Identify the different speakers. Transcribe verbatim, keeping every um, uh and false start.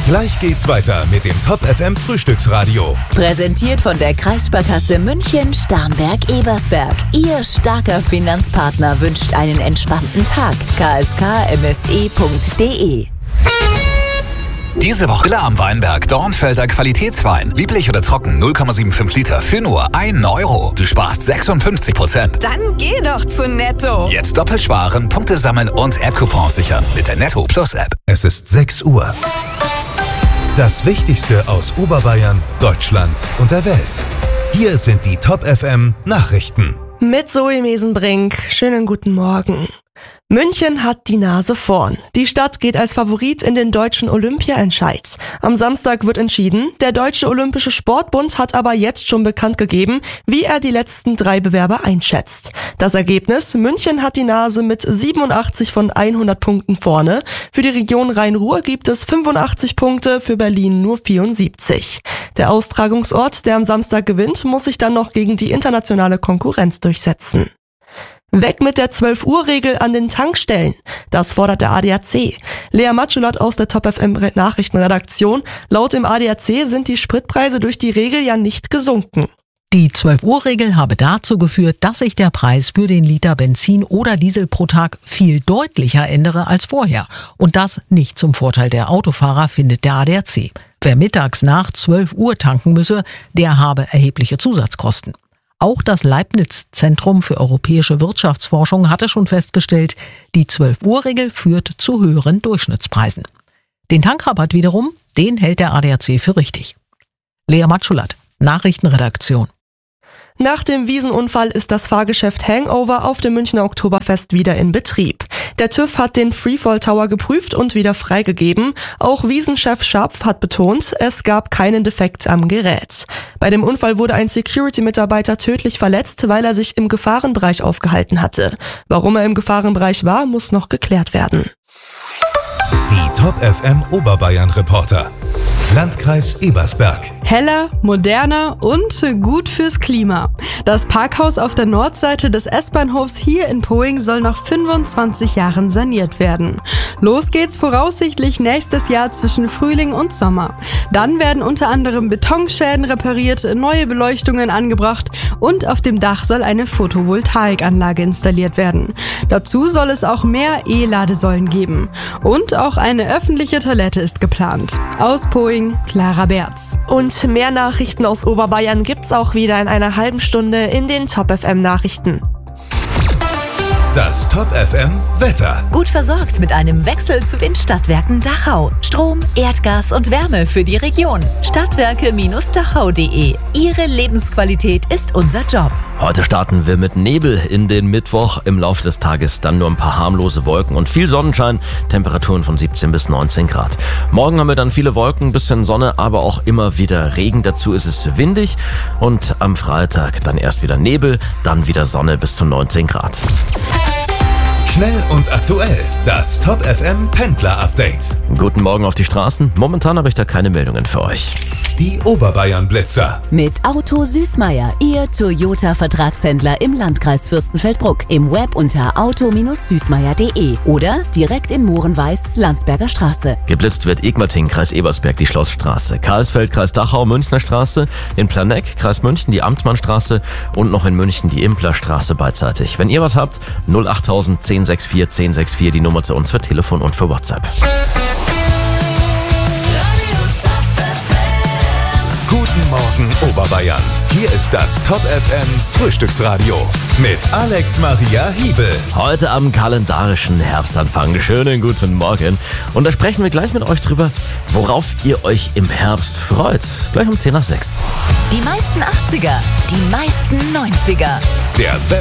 Speaker 1: Gleich geht's weiter mit dem Top F M Frühstücksradio.
Speaker 2: Präsentiert von der Kreissparkasse München Starnberg-Ebersberg. Ihr starker Finanzpartner wünscht einen entspannten Tag. k s k m s e punkt d e.
Speaker 3: Diese Woche am Weinberg Dornfelder Qualitätswein. Lieblich oder trocken null Komma fünfundsiebzig Liter für nur einen Euro. Du sparst sechsundfünfzig Prozent.
Speaker 4: Dann geh doch zu Netto.
Speaker 3: Jetzt doppelt sparen, Punkte sammeln und App-Coupons sichern mit der Netto Plus App.
Speaker 1: Es ist sechs Uhr. Das Wichtigste aus Oberbayern, Deutschland und der Welt. Hier sind die Top F M Nachrichten.
Speaker 5: Mit Zoe Mesenbrink. Schönen guten Morgen. München hat die Nase vorn. Die Stadt geht als Favorit in den deutschen Olympia-Entscheid. Am Samstag wird entschieden. Der Deutsche Olympische Sportbund hat aber jetzt schon bekannt gegeben, wie er die letzten drei Bewerber einschätzt. Das Ergebnis: München hat die Nase mit siebenundachtzig von hundert Punkten vorne. Für die Region Rhein-Ruhr gibt es fünfundachtzig Punkte, für Berlin nur vierundsiebzig. Der Austragungsort, der am Samstag gewinnt, muss sich dann noch gegen die internationale Konkurrenz durchsetzen. Weg mit der zwölf Uhr Regel an den Tankstellen. Das fordert der A D A C. Lea Matschulot aus der Top F M Nachrichtenredaktion. Laut dem A D A C sind die Spritpreise durch die Regel ja nicht gesunken.
Speaker 6: Die zwölf Uhr Regel habe dazu geführt, dass sich der Preis für den Liter Benzin oder Diesel pro Tag viel deutlicher ändere als vorher. Und das nicht zum Vorteil der Autofahrer, findet der A D A C. Wer mittags nach zwölf Uhr tanken müsse, der habe erhebliche Zusatzkosten. Auch das Leibniz-Zentrum für europäische Wirtschaftsforschung hatte schon festgestellt, die zwölf Uhr Regel führt zu höheren Durchschnittspreisen. Den Tankrabatt wiederum, den hält der A D A C für richtig. Lea Matschulat, Nachrichtenredaktion.
Speaker 5: Nach dem Wiesenunfall ist das Fahrgeschäft Hangover auf dem Münchner Oktoberfest wieder in Betrieb. Der TÜV hat den Freefall Tower geprüft und wieder freigegeben. Auch Wiesenchef Scharpf hat betont, es gab keinen Defekt am Gerät. Bei dem Unfall wurde ein Security-Mitarbeiter tödlich verletzt, weil er sich im Gefahrenbereich aufgehalten hatte. Warum er im Gefahrenbereich war, muss noch geklärt werden.
Speaker 1: Die Top F M Oberbayern Reporter. Landkreis Ebersberg.
Speaker 7: Heller, moderner und gut fürs Klima. Das Parkhaus auf der Nordseite des S-Bahnhofs hier in Poing soll nach fünfundzwanzig Jahren saniert werden. Los geht's voraussichtlich nächstes Jahr zwischen Frühling und Sommer. Dann werden unter anderem Betonschäden repariert, neue Beleuchtungen angebracht und auf dem Dach soll eine Photovoltaikanlage installiert werden. Dazu soll es auch mehr E-Ladesäulen geben. Und auch eine öffentliche Toilette ist geplant. Aus Poing, Clara Berz.
Speaker 5: Und mehr Nachrichten aus Oberbayern gibt's auch wieder in einer halben Stunde in den Top F M Nachrichten.
Speaker 1: Das Top F M Wetter.
Speaker 2: Gut versorgt mit einem Wechsel zu den Stadtwerken Dachau. Strom, Erdgas und Wärme für die Region. Stadtwerke Dachau punkt d e. Ihre Lebensqualität ist unser Job.
Speaker 8: Heute starten wir mit Nebel in den Mittwoch. Im Laufe des Tages dann nur ein paar harmlose Wolken und viel Sonnenschein. Temperaturen von siebzehn bis neunzehn Grad. Morgen haben wir dann viele Wolken, bisschen Sonne, aber auch immer wieder Regen. Dazu ist es windig. Und am Freitag dann erst wieder Nebel, dann wieder Sonne bis zu neunzehn Grad.
Speaker 1: Schnell und aktuell. Das Top F M Pendler Update.
Speaker 8: Guten Morgen auf die Straßen. Momentan habe ich da keine Meldungen für euch.
Speaker 1: Die Oberbayern Blitzer.
Speaker 2: Mit Auto Süßmeier, Ihr Toyota-Vertragshändler im Landkreis Fürstenfeldbruck. Im Web unter auto Süßmeier punkt d e oder direkt in Mohrenweiß, Landsberger Straße.
Speaker 8: Geblitzt wird Egmerting, Kreis Ebersberg, die Schlossstraße. Karlsfeld, Kreis Dachau, Münchner Straße. In Planegg, Kreis München, die Amtmannstraße. Und noch in München die Implerstraße beidseitig. Wenn ihr was habt, null achttausend zehn sechs vier zehn sechs vier, die Nummer zu uns für Telefon und für WhatsApp.
Speaker 1: Guten Morgen Oberbayern. Hier ist das Top F M Frühstücksradio mit Alex Maria Hiebel.
Speaker 8: Heute am kalendarischen Herbstanfang. Schönen guten Morgen. Und da sprechen wir gleich mit euch drüber, worauf ihr euch im Herbst freut. Gleich um zehn nach sechs.
Speaker 2: Die meisten achtziger, die meisten neunziger.
Speaker 1: Der